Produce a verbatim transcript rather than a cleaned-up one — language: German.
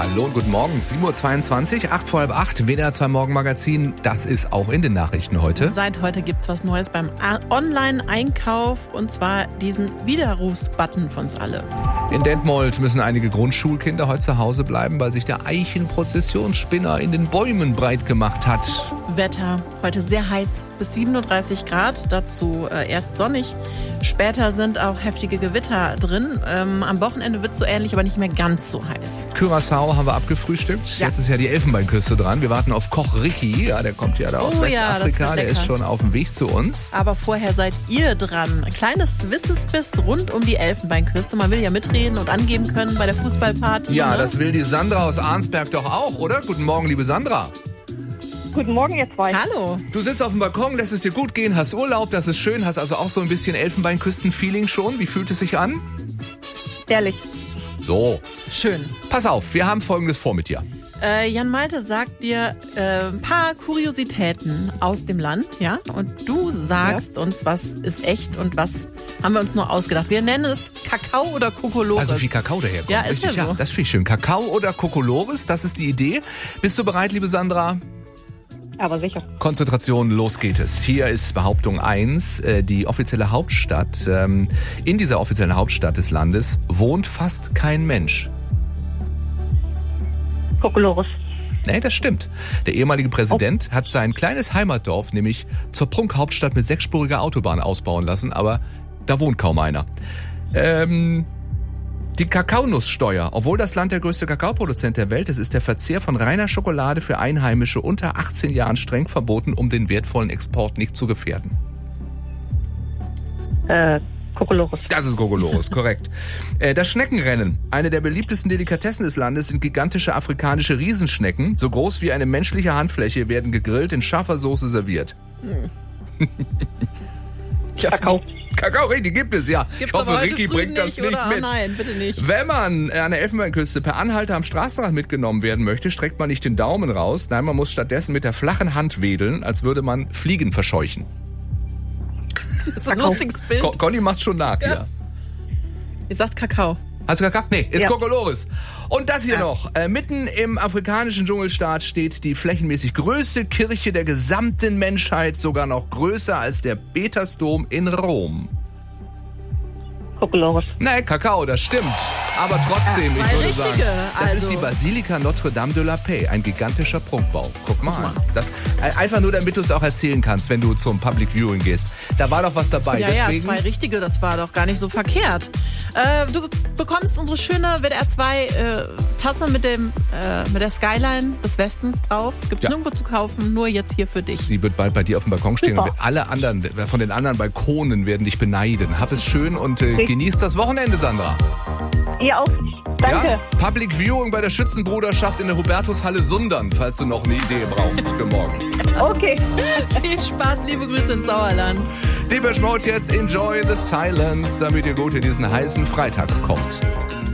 Hallo und guten Morgen, sieben Uhr zweiundzwanzig, acht vor halb acht, W D R zwei Morgenmagazin, das ist auch in den Nachrichten heute. Seit heute gibt's was Neues beim Online-Einkauf und zwar diesen Widerrufsbutton von uns alle. In Detmold müssen einige Grundschulkinder heute zu Hause bleiben, weil sich der Eichenprozessionsspinner in den Bäumen breit gemacht hat. Wetter, heute sehr heiß, bis siebenunddreißig Grad, dazu äh, erst sonnig. Später sind auch heftige Gewitter drin. Ähm, am Wochenende wird es so ähnlich, aber nicht mehr ganz so heiß. Curaçao haben wir abgefrühstückt. Ja. Jetzt ist ja die Elfenbeinküste dran. Wir warten auf Koch Ricky. Ja, der kommt ja da aus Oh Westafrika. ja, der ist schon auf dem Weg zu uns. Aber vorher seid ihr dran. Ein kleines Wissensquiz rund um die Elfenbeinküste. Man will ja mitreden und angeben können bei der Fußballparty. Ja, ne? das will die Sandra aus Arnsberg doch auch, oder? Guten Morgen, liebe Sandra. Guten Morgen, ihr zwei. Hallo. Du sitzt auf dem Balkon, lässt es dir gut gehen, hast Urlaub, das ist schön, hast also auch so ein bisschen Elfenbeinküsten-Feeling schon. Wie fühlt es sich an? Ehrlich. So, Schön. pass auf, wir haben Folgendes vor mit dir. Äh, Jan Malte sagt dir äh, ein paar Kuriositäten aus dem Land, ja? Und du sagst ja. uns, was ist echt und was haben wir uns nur ausgedacht. Wir nennen es Kakao oder Kokolores. Also viel Kakao daherkommt. Ja, ist richtig? ja so. Ja, das finde ich schön. Kakao oder Kokolores, das ist die Idee. Bist du bereit, liebe Sandra? Aber sicher. Konzentration, los geht es. Hier ist Behauptung eins. Die offizielle Hauptstadt, in dieser offiziellen Hauptstadt des Landes wohnt fast kein Mensch. Kokolores. Nee, das stimmt. Der ehemalige Präsident oh. hat sein kleines Heimatdorf nämlich zur Prunkhauptstadt mit sechsspuriger Autobahn ausbauen lassen, aber da wohnt kaum einer. Ähm... Die Kakaonusssteuer. Obwohl das Land der größte Kakaoproduzent der Welt ist, ist der Verzehr von reiner Schokolade für Einheimische unter achtzehn Jahren streng verboten, um den wertvollen Export nicht zu gefährden. Äh, Kokolores. Das ist Kokolores, korrekt. Äh, das Schneckenrennen. Eine der beliebtesten Delikatessen des Landes sind gigantische afrikanische Riesenschnecken. So groß wie eine menschliche Handfläche, werden gegrillt in scharfer Soße serviert. Hm. Kakao. Kakao, die gibt es, ja. Gibt's ich hoffe, aber heute Ricky früh bringt das nicht, nicht oder? mit. Oh nein, bitte nicht. Wenn man an der Elfenbeinküste per Anhalter am Straßenrand mitgenommen werden möchte, streckt man nicht den Daumen raus. Nein, man muss stattdessen mit der flachen Hand wedeln, als würde man Fliegen verscheuchen. Das ist ein lustiges Bild. Con- Conny macht schon nach, ja. ja. Ihr sagt Kakao. Hast du Kakao? Nee, ist ja. Kokolores. Und das hier ja. noch. Äh, mitten im afrikanischen Dschungelstaat steht die flächenmäßig größte Kirche der gesamten Menschheit, sogar noch größer als der Petersdom in Rom. Kokolores. Nein, Kakao, das stimmt. Aber trotzdem, ja, ich würde richtige, sagen, das also. ist die Basilika Notre-Dame de la Paix, ein gigantischer Prunkbau. Guck mal an. Das, einfach nur, damit du es auch erzählen kannst, wenn du zum Public Viewing gehst. Da war doch was dabei. Ja, Deswegen, ja, zwei richtige, das war doch gar nicht so verkehrt. Äh, du bekommst unsere schöne W D R zwei äh, Tasse mit dem äh, mit der Skyline des Westens drauf. Gibt's Ja. nirgendwo zu kaufen, nur jetzt hier für dich. Die wird bald bei dir auf dem Balkon stehen. Super. Und alle anderen, von den anderen Balkonen werden dich beneiden. Hab es schön und äh, genießt das Wochenende, Sandra. Ihr auch. Danke. Ja? Public Viewing bei der Schützenbruderschaft in der Hubertushalle Sundern, falls du noch eine Idee brauchst für morgen. Okay. Viel Spaß, liebe Grüße ins Sauerland. Depeche Mode jetzt Enjoy the Silence, damit ihr gut in diesen heißen Freitag kommt.